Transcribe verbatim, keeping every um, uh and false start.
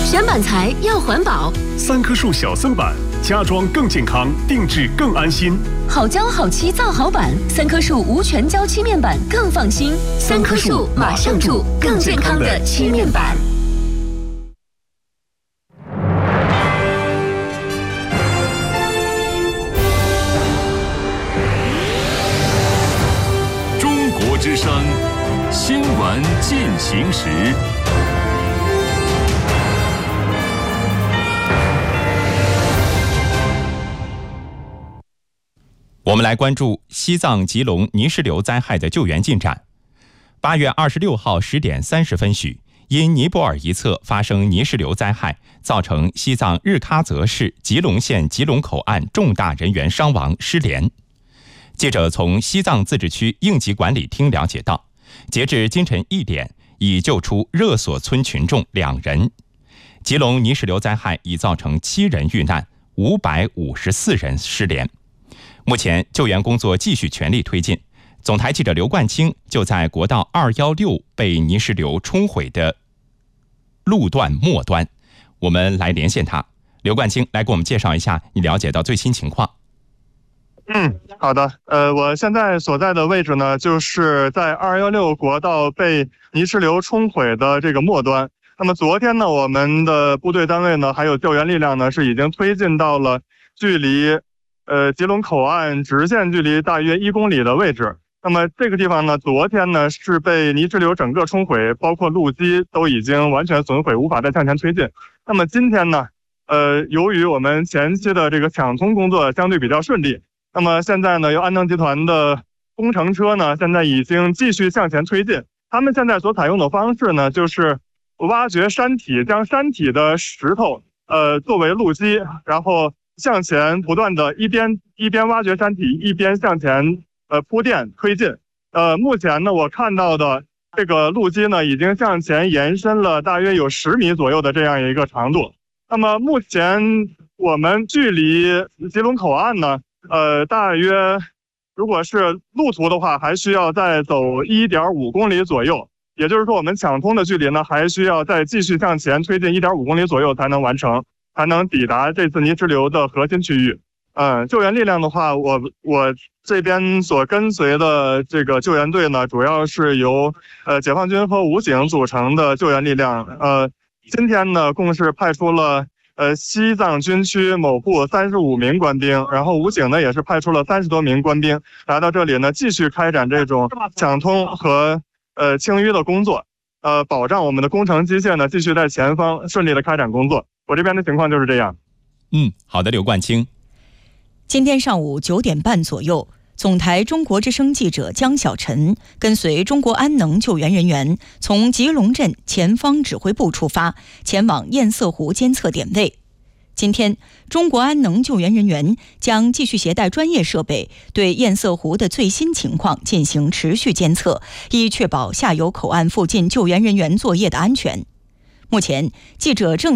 选板材要环保， 三棵树小森板，家装更健康，定制更安心。 好胶好漆造好板，三棵树无全胶漆面板更放心。三棵树马上住更健康的漆面板。 中国之声新闻进行时。 我们来关注西藏吉隆泥石流灾害的救援进展。八月二十六号十点三十分许，因尼泊尔一侧发生泥石流灾害，造成西藏日喀则市吉隆县吉隆口岸重大人员伤亡失联。记者从西藏自治区应急管理厅了解到，截至今晨一点，已救出热所村群众两人。吉隆泥石流灾害已造成七人遇难，五百五十四人失联。目前救援工作继续全力推进。总台记者刘冠清就在国道二一六被泥石流冲毁的路段末端，我们来连线他。刘冠清来给我们介绍一下你了解到最新情况。 嗯，好的。呃，我现在所在的位置呢，就是在二一六国道被泥石流冲毁的这个末端。那么昨天呢，我们的部队单位呢，还有救援力量呢，是已经推进到了距离呃，吉隆口岸直线距离大约一公里的位置。那么这个地方呢，昨天呢是被泥石流整个冲毁，包括路基都已经完全损毁，无法再向前推进。那么今天呢，呃，由于我们前期的这个抢通工作相对比较顺利，那么现在呢，由安能集团的工程车呢，现在已经继续向前推进。他们现在所采用的方式呢，就是挖掘山体，将山体的石头呃作为路基，然后向前不断的一边一边挖掘山体，一边向前呃铺垫推进。呃，目前呢，我看到的这个路基呢，已经向前延伸了大约有十米左右的这样一个长度。那么目前我们距离吉隆口岸呢，呃，大约如果是路途的话，还需要再走 一点五公里左右。也就是说，我们抢通的距离呢，还需要再继续向前推进 一点五公里左右才能完成。才能抵达这次泥石流的核心区域。嗯，救援力量的话，我我这边所跟随的这个救援队呢，主要是由呃解放军和武警组成的救援力量。呃，今天呢，共是派出了呃西藏军区某部三十五名官兵，然后武警呢也是派出了三十多名官兵来到这里呢，继续开展这种抢通和呃清淤的工作，呃，保障我们的工程机械呢继续在前方顺利的开展工作。我这边的情况就是这样。 嗯，好的，刘冠清。 今天上午九点半左右，总台中国之声记者江小晨跟随中国安能救援人员从吉隆镇前方指挥部出发，前往堰塞湖监测点位。今天，中国安能救援人员将继续携带专业设备，对堰塞湖的最新情况进行持续监测，以确保下游口岸附近救援人员作业的安全。目前，记者正